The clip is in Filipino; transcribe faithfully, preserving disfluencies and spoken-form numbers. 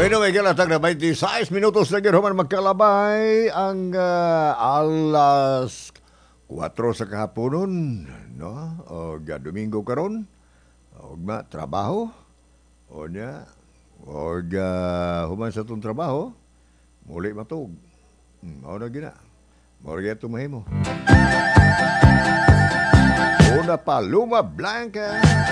Bueno, may kalatag na twenty-six minutos na ginawa magkalabay ang ah, alas kwatro sa kahaponon, no? O ga Domingo karon, o ma trabaho, o nya, o ga human sa tong trabaho, muli matug. Hmm, mao na gina. Mao gyud tumahimo. Una Paloma Blanca.